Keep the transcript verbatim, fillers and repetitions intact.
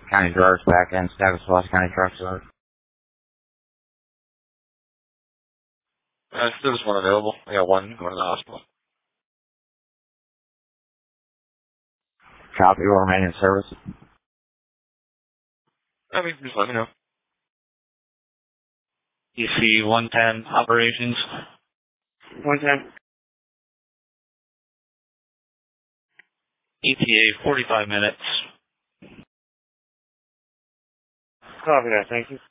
County drawers back in. Status Loss County Truck Service. Uh, still just one available. I got one going to the hospital. Copy will remain in service. I mean, just let me know. E C one ten operations. one ten. E T A forty-five minutes. Copy that, thank you.